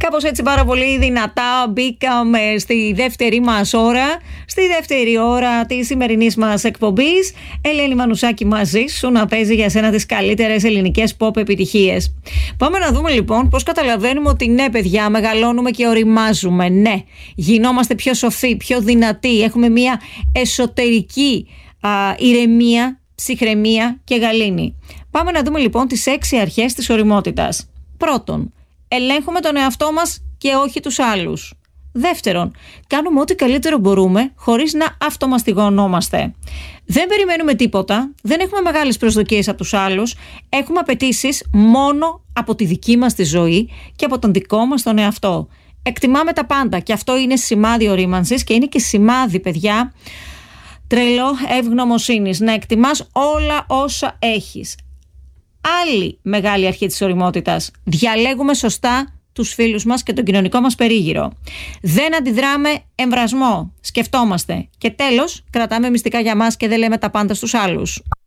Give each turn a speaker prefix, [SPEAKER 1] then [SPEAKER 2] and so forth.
[SPEAKER 1] Κάπως έτσι πάρα πολύ δυνατά μπήκαμε στη δεύτερη μας ώρα, στη δεύτερη ώρα της σημερινής μας εκπομπής. Ελένη Μανουσάκη μαζί σου να παίζει για σένα τις καλύτερες ελληνικές pop επιτυχίες. Πάμε να δούμε λοιπόν πώς καταλαβαίνουμε ότι ναι παιδιά, μεγαλώνουμε και οριμάζουμε. Ναι, γινόμαστε πιο σοφοί, πιο δυνατοί, έχουμε μια εσωτερική ηρεμία, ψυχραιμία και γαλήνη. Πάμε να δούμε λοιπόν τις 6 αρχές της ωριμότητας. Πρώτον, ελέγχουμε τον εαυτό μας και όχι τους άλλους. Δεύτερον, κάνουμε ό,τι καλύτερο μπορούμε χωρίς να αυτομαστιγωνόμαστε. Δεν περιμένουμε τίποτα, δεν έχουμε μεγάλες προσδοκίες από τους άλλους, έχουμε απαιτήσεις μόνο από τη δική μας τη ζωή και από τον δικό μας τον εαυτό. Εκτιμάμε τα πάντα και αυτό είναι σημάδι ορίμανσης και είναι και σημάδι, παιδιά, τρελό ευγνωμοσύνης, να εκτιμάς όλα όσα έχεις. Άλλη μεγάλη αρχή της ωριμότητας. Διαλέγουμε σωστά τους φίλους μας και τον κοινωνικό μας περίγυρο. Δεν αντιδράμε εμβρασμό. Σκεφτόμαστε. Και τέλος, κρατάμε μυστικά για μας και δεν λέμε τα πάντα στους άλλους.